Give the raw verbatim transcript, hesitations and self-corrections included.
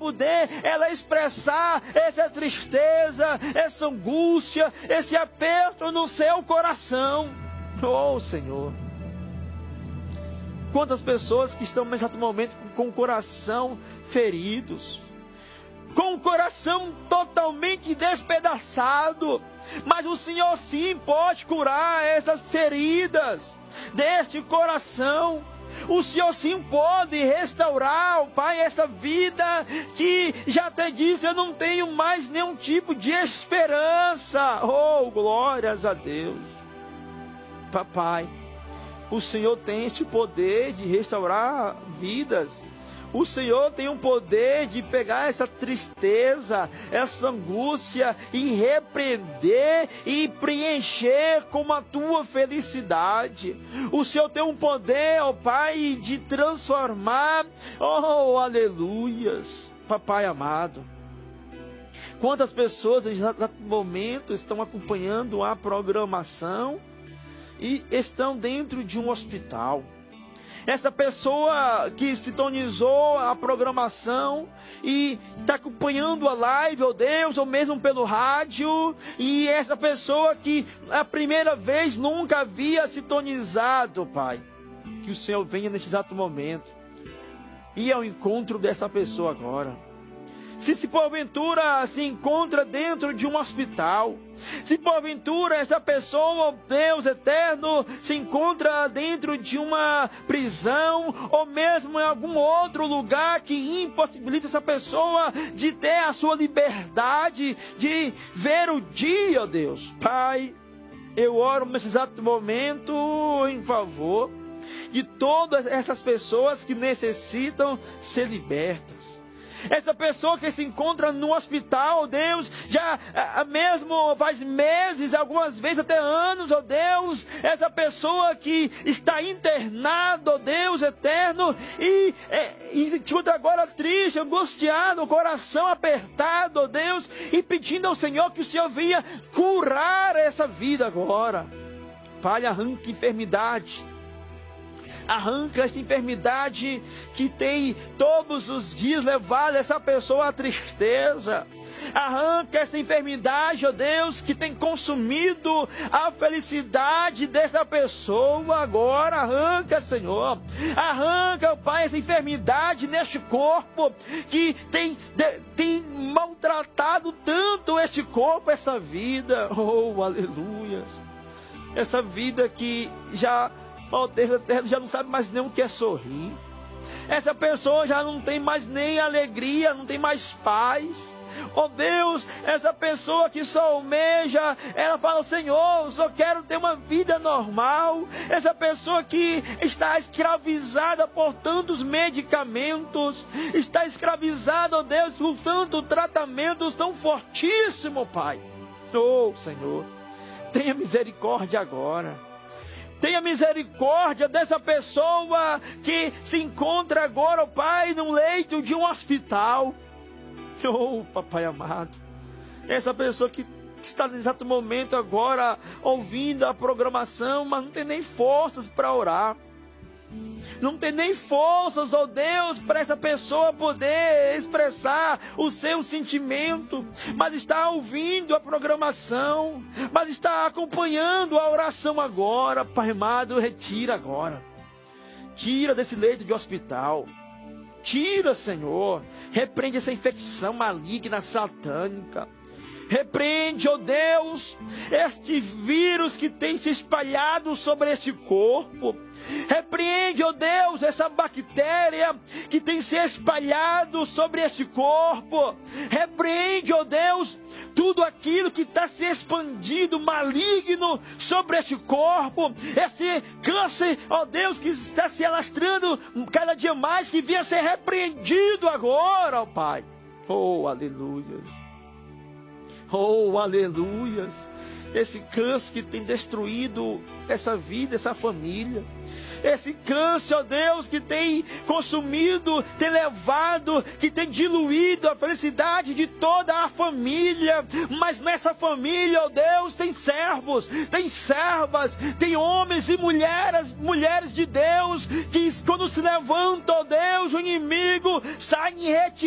poder ela expressar essa tristeza, essa angústia, esse aperto no seu coração. Oh, Senhor. Quantas pessoas que estão nesse exato momento com o coração feridos, com o coração totalmente despedaçado, mas o Senhor sim pode curar essas feridas deste coração. O Senhor sim pode restaurar, ó Pai, essa vida que já até disse, eu não tenho mais nenhum tipo de esperança. Oh, glórias a Deus. Papai, o Senhor tem este poder de restaurar vidas. O Senhor tem um poder de pegar essa tristeza, essa angústia e repreender e preencher com a tua felicidade. O Senhor tem um poder, ó Pai, de transformar. Oh, aleluias. Papai amado, quantas pessoas em exato momento estão acompanhando a programação e estão dentro de um hospital. Essa pessoa que sintonizou a programação e está acompanhando a live, ó Deus, ou mesmo pelo rádio, e essa pessoa que a primeira vez nunca havia sintonizado, Pai, que o Senhor venha nesse exato momento e ao encontro dessa pessoa agora. Se, se porventura se encontra dentro de um hospital, se porventura essa pessoa, ó Deus eterno, se encontra dentro de uma prisão, ou mesmo em algum outro lugar que impossibilita essa pessoa de ter a sua liberdade, de ver o dia, ó Deus. Pai, eu oro nesse exato momento em favor de todas essas pessoas que necessitam ser libertas. Essa pessoa que se encontra no hospital, Deus, já mesmo faz meses, algumas vezes até anos, ó Deus, essa pessoa que está internada, ó Deus eterno, e, e se encontra agora triste, angustiado, o coração apertado, ó Deus, e pedindo ao Senhor que o Senhor venha curar essa vida agora. Pai, arranca enfermidade. Arranca essa enfermidade que tem todos os dias levado essa pessoa à tristeza. Arranca essa enfermidade, ó Deus, que tem consumido a felicidade dessa pessoa agora. Arranca, Senhor. Arranca, Pai, essa enfermidade neste corpo que tem, de, tem maltratado tanto este corpo, essa vida. Oh, aleluia. Essa vida que já... Oh, Deus eterno, já não sabe mais nem o que é sorrir. Essa pessoa já não tem mais nem alegria, não tem mais paz. Oh Deus, essa pessoa que só almeja, ela fala, Senhor, eu só quero ter uma vida normal. Essa pessoa que está escravizada por tantos medicamentos, está escravizada, oh Deus, por tantos tratamentos tão fortíssimos, Pai. Oh Senhor, tenha misericórdia agora. Tenha misericórdia dessa pessoa que se encontra agora, oh Pai, num leito de um hospital. Oh, Papai amado, essa pessoa que está no exato momento agora ouvindo a programação, mas não tem nem forças para orar. Não tem nem forças, ó Deus, para essa pessoa poder expressar o seu sentimento, mas está ouvindo a programação, mas está acompanhando a oração agora. Pai amado, retira agora. Tira desse leito de hospital. Tira, Senhor. Repreende essa infecção maligna, satânica. Repreende, ó Deus, este vírus que tem se espalhado sobre este corpo. Repreende, ó Deus, essa bactéria que tem se espalhado sobre este corpo. Repreende, ó Deus, tudo aquilo que está se expandindo maligno sobre este corpo. Esse câncer, ó Deus, que está se alastrando cada dia mais, que venha ser repreendido agora, ó Pai. Oh, aleluias. Oh, aleluias. Esse câncer que tem destruído essa vida, essa família. Esse câncer, ó Deus, que tem consumido, tem levado, que tem diluído a felicidade de toda a família. Mas nessa família, ó Deus, tem servos, tem servas, tem homens e mulheres, mulheres de Deus, que quando se levantam, ó Deus, o inimigo sai em retirada.